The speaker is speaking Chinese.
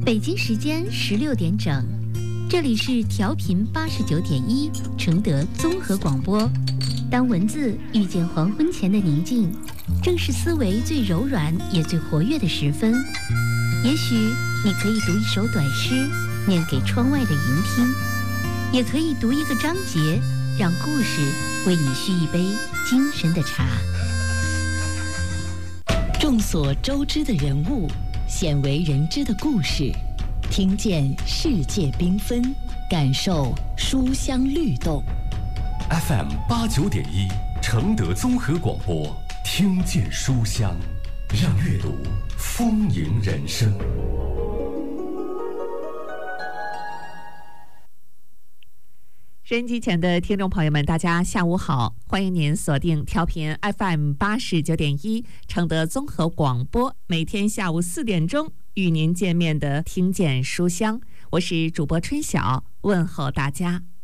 北京时间16点整，这里是调频89.1承德综合广播。当文字遇见黄昏前的宁静，正是思维最柔软也最活跃的时分。也许你可以读一首短诗，念给窗外的云听；也可以读一个章节，让故事为你续一杯精神的茶。 众所周知的人物，鲜为人知的故事，听见世界缤纷，感受书香律动。 FM 89.1承德综合广播，听见书香，让阅读丰盈人生。 收音机前的听众朋友们，大家下午好，欢迎您锁定调频 FM 89.1承德综合广播，每天下午4点钟与您见面的听见书香，我是主播春晓，问候大家。